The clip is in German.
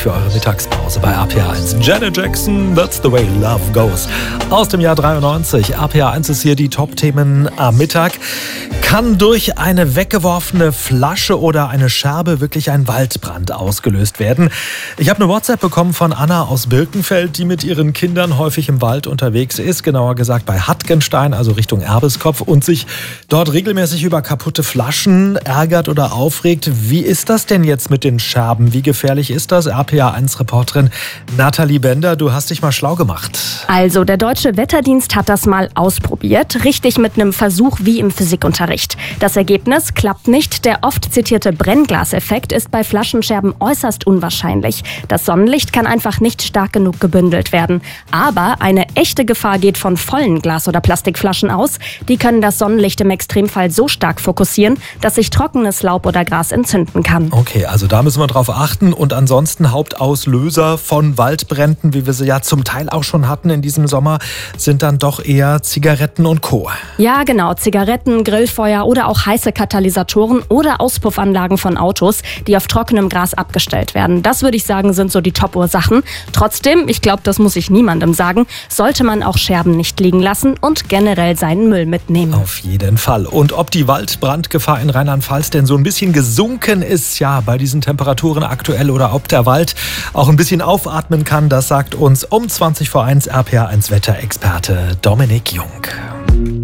für eure Mittagspause bei RPA1. Janet Jackson, That's the way love goes. Aus dem Jahr 93. RPA1 ist hier die Top-Themen am Mittag. Kann durch eine weggeworfene Flasche oder eine Scherbe wirklich ein Waldbrand ausgelöst werden? Ich habe eine WhatsApp bekommen von Anna aus Birkenfeld, die mit ihren Kindern häufig im Wald unterwegs ist, genauer gesagt bei Hattgenstein, also Richtung Erbeskopf, und sich dort regelmäßig über kaputte Flaschen ärgert oder aufregt. Wie ist das denn jetzt mit den Scherben? Wie gefährlich ist das? RPA1-Reporterin Nathalie Bender, du hast dich mal schlau gemacht. Also, der Deutsche Wetterdienst hat das mal ausprobiert, richtig mit einem Versuch wie im Physikunterricht. Das Ergebnis klappt nicht. Der oft zitierte Brennglaseffekt ist bei Flaschenscherben äußerst unwahrscheinlich. Das Sonnenlicht kann einfach nicht stark genug gebündelt werden. Aber eine echte Gefahr geht von vollen Glas- oder Plastikflaschen aus. Die können das Sonnenlicht im Extremfall so stark fokussieren, dass sich trockenes Laub oder Gras entzünden kann. Okay, also da müssen wir drauf achten. Und ansonsten Hauptauslöser von Waldbränden, wie wir sie ja zum Teil auch schon hatten in diesem Sommer, sind dann doch eher Zigaretten und Co. Ja, genau. Zigaretten, Grillfeuer oder auch heiße Katalysatoren oder Auspuffanlagen von Autos, die auf trockenem Gras abgestellt werden. Das würde ich sagen, sind so die Top-Ursachen. Trotzdem, ich glaube, das muss ich niemandem sagen, sollte man auch Scherben nicht liegen lassen und generell seinen Müll mitnehmen. Auf jeden Fall. Und ob die Waldbrandgefahr in Rheinland-Pfalz denn so ein bisschen gesunken ist, ja, bei diesen Temperaturen aktuell, oder ob der Wald auch ein bisschen aufatmen kann, das sagt uns um 20 vor 1 RPA1 Wetterexperte Dominik Jung.